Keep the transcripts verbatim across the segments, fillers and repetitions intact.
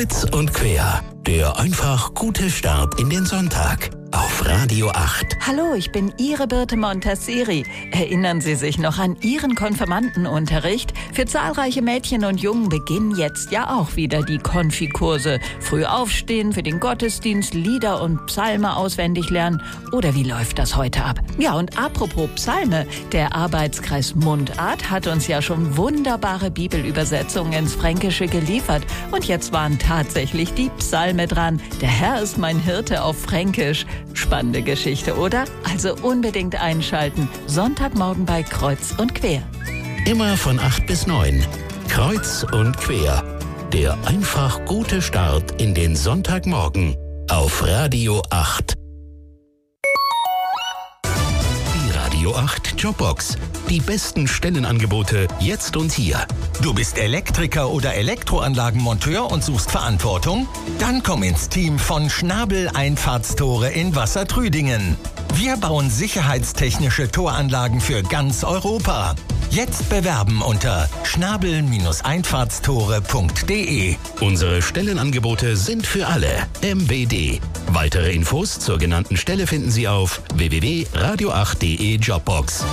Kreuz und quer, der einfach gute Start in den Sonntag auf Radio acht. Hallo, ich bin Ihre Birte Montasseri. Erinnern Sie sich noch an Ihren Konfirmandenunterricht? Für zahlreiche Mädchen und Jungen beginnen jetzt ja auch wieder die Konfikurse. Früh aufstehen, für den Gottesdienst, Lieder und Psalme auswendig lernen. Oder wie läuft das heute ab? Ja, und apropos Psalme, der Arbeitskreis Mundart hat uns ja schon wunderbare Bibelübersetzungen ins Fränkische geliefert. Und jetzt waren tatsächlich die Psalme dran. Der Herr ist mein Hirte auf Fränkisch. Spannende Geschichte, oder? Also unbedingt einschalten. Sonntagmorgen bei Kreuz und Quer. Immer von acht bis neun. Kreuz und quer. Der einfach gute Start in den Sonntagmorgen auf Radio acht. Die Radio acht Jobbox. Die besten Stellenangebote jetzt und hier. Du bist Elektriker oder Elektroanlagenmonteur und suchst Verantwortung? Dann komm ins Team von Schnabel Einfahrtstore in Wassertrüdingen. Wir bauen sicherheitstechnische Toranlagen für ganz Europa. Jetzt bewerben unter schnabel Einfahrtstore punkt de. Unsere Stellenangebote sind für alle. M B D. Weitere Infos zur genannten Stelle finden Sie auf w w w punkt radio acht punkt de Jobbox.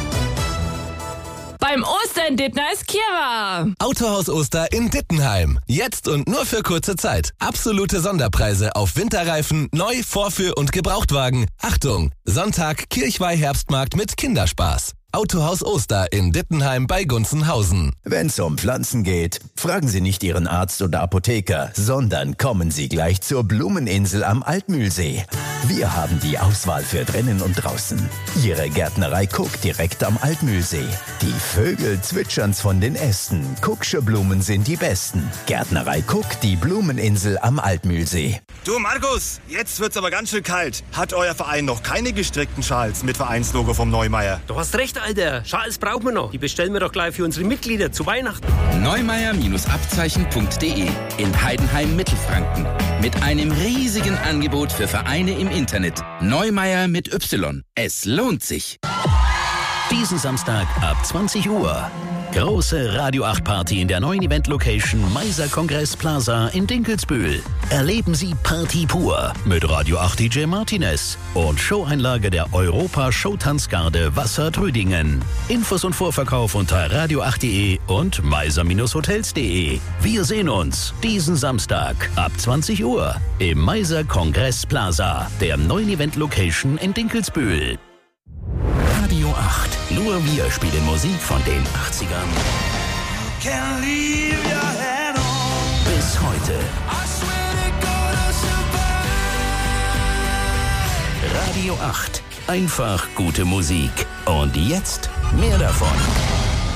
Beim Oster in Dittner ist Kira. Autohaus Oster in Dittenheim. Jetzt und nur für kurze Zeit. Absolute Sonderpreise auf Winterreifen, Neu-, Vorführ- und Gebrauchtwagen. Achtung! Sonntag Kirchweih-Herbstmarkt mit Kinderspaß. Autohaus Oster in Dittenheim bei Gunzenhausen. Wenn's um Pflanzen geht, fragen Sie nicht Ihren Arzt oder Apotheker, sondern kommen Sie gleich zur Blumeninsel am Altmühlsee. Wir haben die Auswahl für drinnen und draußen. Ihre Gärtnerei Cook direkt am Altmühlsee. Die Vögel zwitschern's von den Ästen. Cook'sche Blumen sind die besten. Gärtnerei Cook, die Blumeninsel am Altmühlsee. Du Markus, jetzt wird's aber ganz schön kalt. Hat euer Verein noch keine gestrickten Schals mit Vereinslogo vom Neumeier? Du hast recht, Alter. Schals brauchen wir noch. Die bestellen wir doch gleich für unsere Mitglieder zu Weihnachten. neumeier Abzeichen punkt de in Heidenheim, Mittelfranken. Mit einem riesigen Angebot für Vereine im Internet. Neumeier mit Y. Es lohnt sich. Diesen Samstag ab zwanzig Uhr. Große Radio acht Party in der neuen Event-Location Meiser Kongress Plaza in Dinkelsbühl. Erleben Sie Party pur mit Radio acht D J Martinez und Showeinlage der Europa-Showtanzgarde Wassertrüdingen. Infos und Vorverkauf unter radio acht punkt de und meiser Hotels punkt de. Wir sehen uns diesen Samstag ab zwanzig Uhr im Meiser Kongress Plaza, der neuen Event-Location in Dinkelsbühl. Radio acht. Nur wir spielen Musik von den achtzigern bis heute. Radio acht. Einfach gute Musik. Und jetzt mehr davon.